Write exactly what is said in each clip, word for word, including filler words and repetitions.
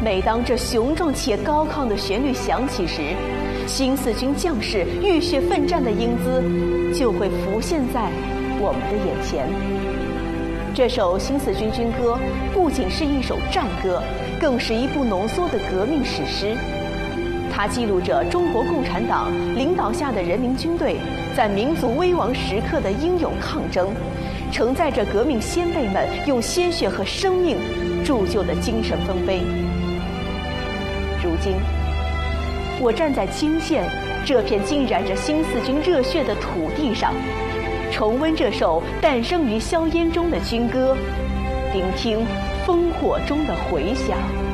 每当这雄壮且高亢的旋律响起时，新四军将士浴血奋战的英姿就会浮现在我们的眼前。这首新四军军歌不仅是一首战歌，更是一部浓缩的革命史诗。它记录着中国共产党领导下的人民军队在民族危亡时刻的英勇抗争，承载着革命先辈们用鲜血和生命铸就的精神丰碑。如今，我站在泾县这片浸染着新四军热血的土地上，重温这首诞生于硝烟中的军歌，聆听烽火中的回响。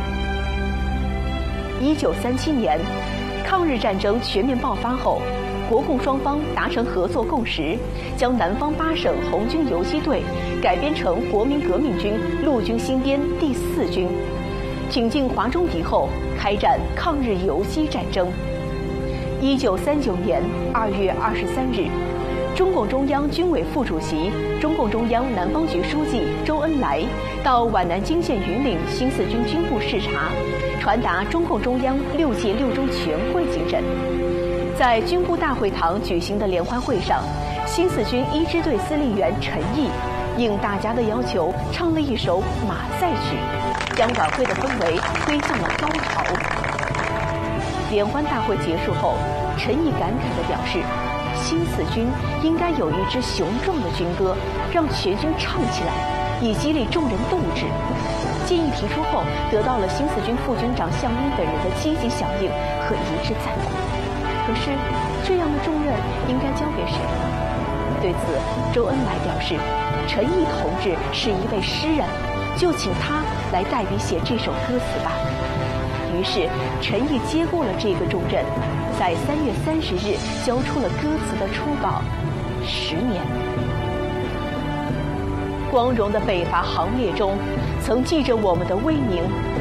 一九三七年，抗日战争全面爆发后，国共双方达成合作共识，将南方八省红军游击队改编成国民革命军陆军新编第四军，挺进华中敌后，开展抗日游击战争。一九三九年二月二十三日，中共中央军委副主席、中共中央南方局书记周恩来到皖南泾县云岭新四军军部视察，传达中共中央六届六中全会精神。在军部大会堂举行的联欢会上，新四军一支队司令员陈毅应大家的要求唱了一首马赛曲，将晚会的氛围推向了高潮。联欢大会结束后，陈毅感慨地表示，新四军应该有一支雄壮的军歌，让全军唱起来，以激励众人斗志。建议提出后，得到了新四军副军长项英等人的积极响应和一致赞同。可是，这样的重任应该交给谁呢？对此，周恩来表示，陈毅同志是一位诗人，就请他来代笔写这首歌词吧。于是，陈毅接过了这个重任，在三月三十日交出了歌词的初稿。十年，光荣的北伐行列中，曾记着我们的威名